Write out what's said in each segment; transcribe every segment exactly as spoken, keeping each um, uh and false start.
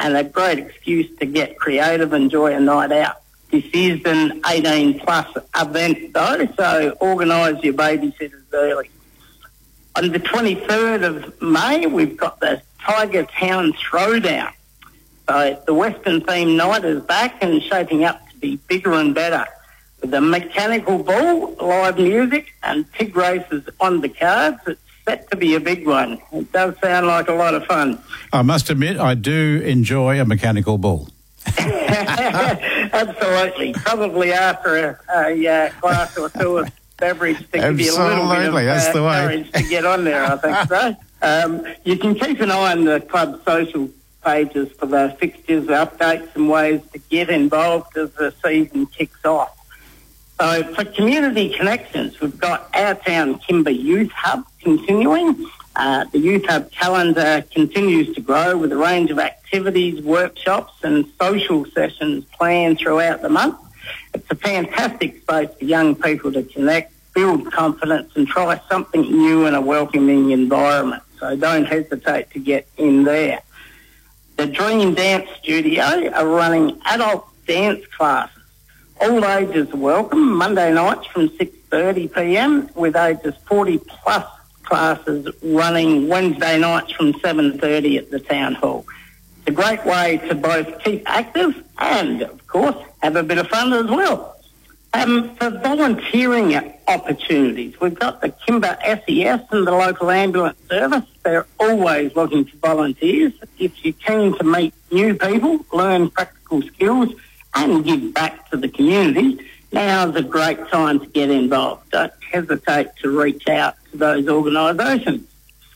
and a great excuse to get creative and enjoy a night out. This is an eighteen plus event though, so organise your babysitters early. On the twenty-third of May, we've got the Tiger Town Throwdown. So the Western theme night is back and shaping up to be bigger and better. With a mechanical ball, live music and pig races on the cards, it's set to be a big one. It does sound like a lot of fun. I must admit, I do enjoy a mechanical bull. Absolutely. Probably after a, a uh, glass or two of beverage to give you a little bit of That's uh, the way. courage to get on there, I think so. Um, you can keep an eye on the club social pages for the fixtures, updates and ways to get involved as the season kicks off. So for community connections, we've got our Town Kimber Youth Hub continuing. Uh, the Youth Hub calendar continues to grow with a range of activities, workshops and social sessions planned throughout the month. It's a fantastic space for young people to connect, build confidence and try something new in a welcoming environment. So don't hesitate to get in there. The Dream Dance Studio are running adult dance classes. All ages are welcome, Monday nights from six thirty p m, with ages forty plus classes running Wednesday nights from seven thirty at the Town Hall. It's a great way to both keep active and, of course, have a bit of fun as well. Um, for volunteering opportunities, we've got the Kimber S E S and the local ambulance service. They're always looking for volunteers. If you're keen to meet new people, learn practical skills and give back to the community, now's a great time to get involved. Don't hesitate to reach out to those organisations.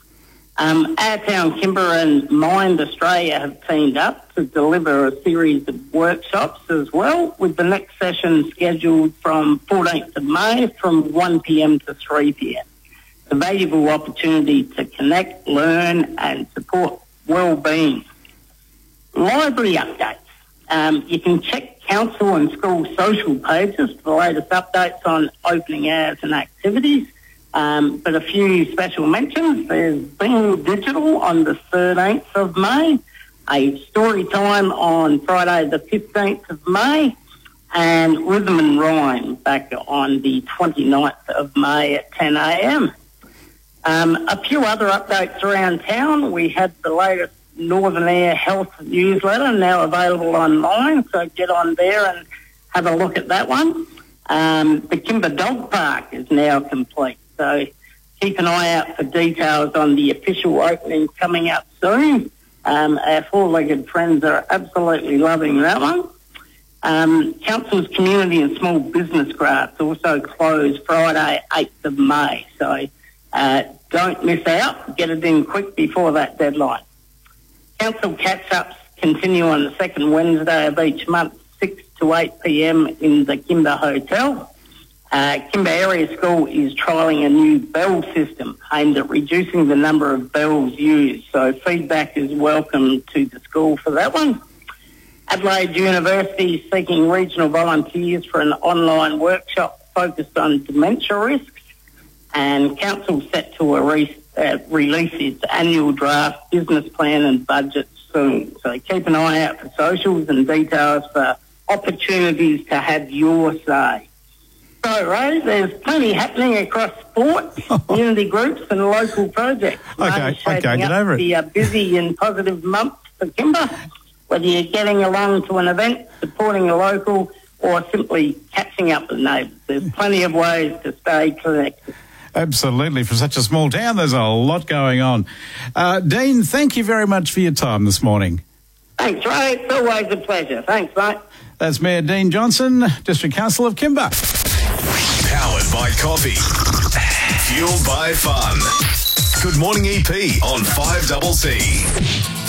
Um, Our Town Kimber and Mind Australia have teamed up to deliver a series of workshops as well, with the next session scheduled from fourteenth of May from one p m to three p m. A valuable opportunity to connect, learn and support well-being. Library updates. Um, you can check council and school social pages for the latest updates on opening hours and activities. Um, but a few special mentions. There's Being Digital on the thirteenth of May, a story time on Friday the fifteenth of May, and Rhythm and Rhyme back on the twenty-ninth of May at ten a m. Um, a few other updates around town. We had the latest Northern Air Health newsletter now available online, so get on there and have a look at that one. Um, the Kimber Dog Park is now complete, so keep an eye out for details on the official opening coming up soon. Um, our four-legged friends are absolutely loving that one. Um, Council's Community and Small Business Grants also close Friday, eighth of May, so uh, don't miss out. Get it in quick before that deadline. Council catch-ups continue on the second Wednesday of each month, six to eight p m in the Kimber Hotel. Uh, Kimber Area School is trialling a new bell system aimed at reducing the number of bells used, so feedback is welcome to the school for that one. Adelaide University is seeking regional volunteers for an online workshop focused on dementia risks, and Council set to a re- uh, release its annual draft business plan and budget soon. So keep an eye out for socials and details for opportunities to have your say. So, Ray, there's plenty happening across sport, community groups and local projects. Okay, okay, get over it. Be a busy and positive month for Kimber, whether you're getting along to an event, supporting a local or simply catching up with neighbours. There's plenty of ways to stay connected. Absolutely. For such a small town, there's a lot going on. Uh, Dean, thank you very much for your time this morning. Thanks, Ray. It's always a pleasure. Thanks, mate. That's Mayor Dean Johnson, District Council of Kimber. Powered by coffee. Fueled by fun. Good morning, E P on five C C.